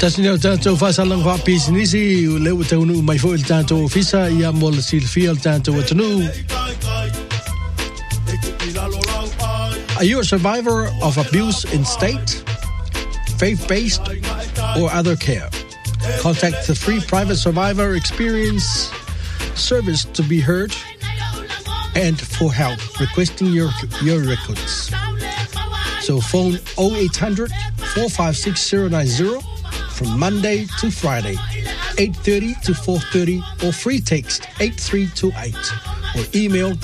Tasneo tanto fasalang wa pisinisi leu taunu mai fo il tanto ofisa ia mol silfia il tanto watanu. Are you a survivor of abuse in state, faith-based, or other care? Contact the free private survivor experience service to be heard and for help requesting your records. So phone 0800 456 090 from Monday to Friday, 8:30 to 4:30, or free text 8328 or email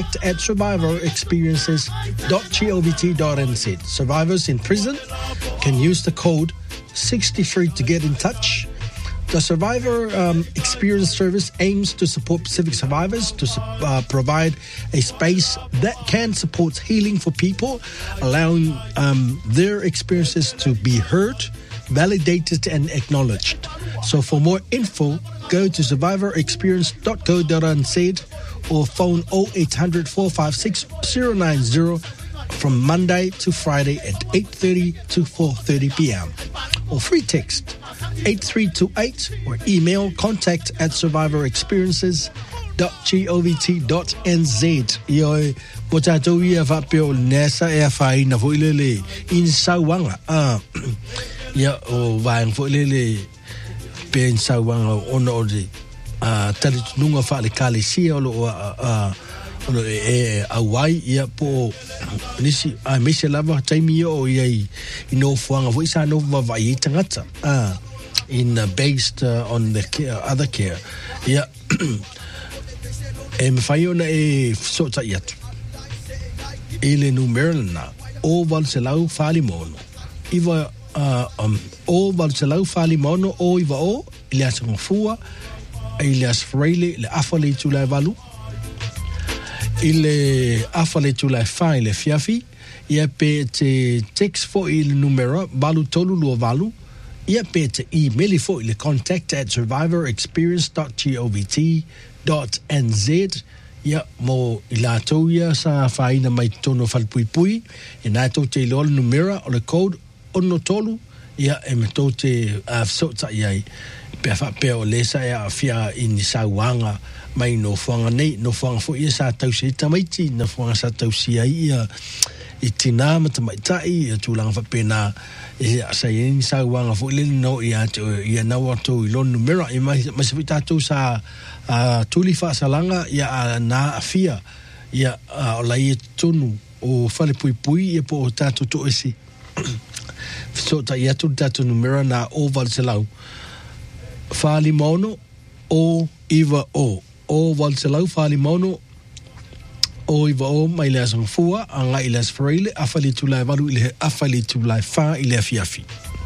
contact@survivorexperiences.govt.nz. Survivors in prison can use the code 63 to get in touch. The Survivor Experience Service aims to support Pacific survivors to provide a space that can support healing for people, allowing their experiences to be heard, validated, and acknowledged. So for more info, go to survivorexperience.co.nz or phone 0800 456 090 from Monday to Friday at 8:30 to 4:30 p.m. or free text 8328 or email contact@survivorexperiences.govt.nz. Yo potato ia fa peo nesa e fa ina fo ilele in sawanga ya o vaang fo ilele pe in sawanga ono odi tali nunga fa le kale sia o ono e awai ia po nisi a mese lava taimi o ia ino fuanga fo isa no vai tangata in based on the other care ia e me fai ona e sota ia ele numero na o valselau fali mono iva o valselau fali mono o iva o ile asongfua ile asfreile le afale tu la valu ile afale tu la fa ile fiafi ia pe te text fo il numero valu tolu lo valu ia pe te email fo ile contact@survivorexperience.govt.nz ia mo ilato ia sa faina mai tono falpuipui ina to te lo numero o le code ono tolu ia e me to te sota ia pe fa pe o lesa ia fia in sawanga mai no fanga nei no fanga fo ia sa tau se tamaiti no fanga sa tau sia ia itina mata mai tai tu lang fa pena sa in sawanga fo le no ia ia na wato lo numero ia mai se vita tu sa tuli fa salanga ia na afia ia o lai tonu o fale pui ia po tatu to esi so ta ia tu tatu numero na oval selau fali mono o iva o valselau fali mono o iva o mai le asang fua anga ilas freile afali tu lai valu ile afali tu lai fa ile afiafi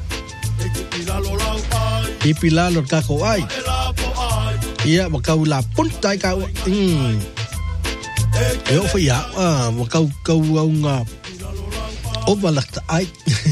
ipilalo kako ai ia makau la puntai kau eu foi ya makau nga obalakta ai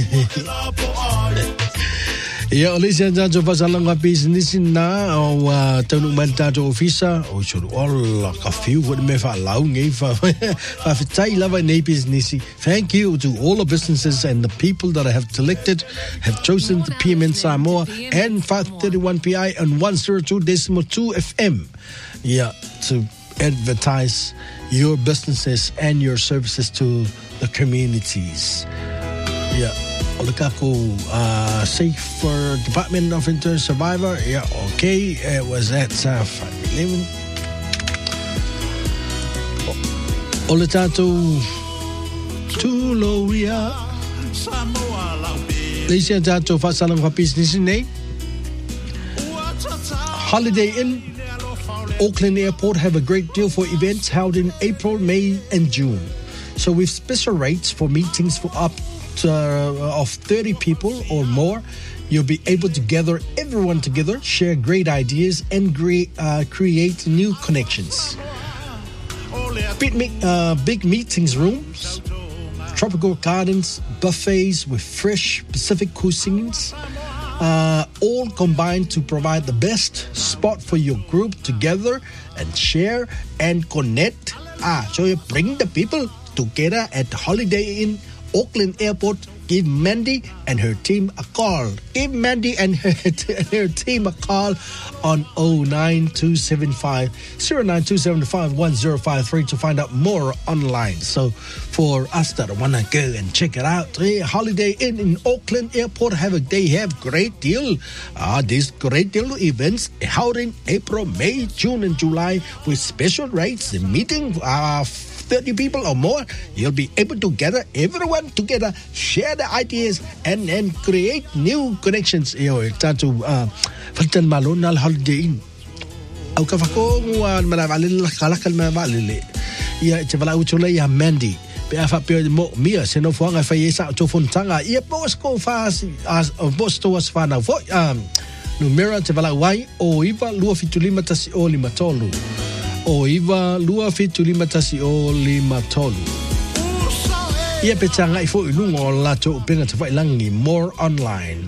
ia olisia janjo fasalanga business na o tonu maltato ofisa o churu all ka fiu what me fa lau ngai fa fitai lava nei business. Thank you to all the businesses and the people that I have selected, have chosen the PMN Samoa and 531 PI and 102.2 FM. Yeah, to advertise your businesses and your services to the communities. Yeah. Olakako Safer Department of Intern Survivor. Yeah, okay. It was at 511. Olatato Tuloria. Lisa Tato Fasalang Business name. Holiday Inn, Auckland Airport have a great deal for events held in April, May, and June. So with special rates for meetings for up of 30 people or more, you'll be able to gather everyone together, share great ideas, and create new connections. Big meetings rooms, tropical gardens, buffets with fresh Pacific cuisines, all combined to provide the best spot for your group to gather and share and connect. So you bring the people together at Holiday Inn Auckland Airport give Mandy and her team a call. Give Mandy and her team a call on 09275 to find out more online. So for us that want to go and check it out, Holiday Inn in Auckland Airport have great deal. These great deal events held in April, May, June, and July with special rates. The meeting 30 people or more, you'll be able to gather everyone together, share the ideas, and create new connections. Tatu Faltan Malona Holiday Inn. Au kafako malavalil kalakal mavalile. Ia te vala utula ia Mandy. Pe afa pe mo mia se no fuanga fa yesa to fontanga. Ia posko fas as posto was fana fo numero te vala wai o iva lua fitulima tasi o lima tolu. O iva lua fitulima tasi o lima tolu. Ia pe tanga I fo ilunga o lato upenga te wailangi more online.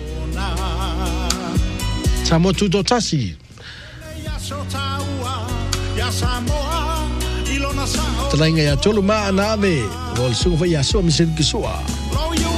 Tamo tuto tasi. Talainga ya tolu maa nave. Wal sufa ya so misin kisua.